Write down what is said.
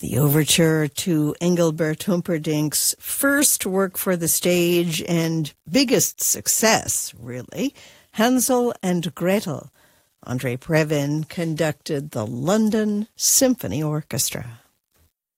The overture to Engelbert Humperdinck's first work for the stage and biggest success, really, Hansel and Gretel. Andre Previn conducted the London Symphony Orchestra.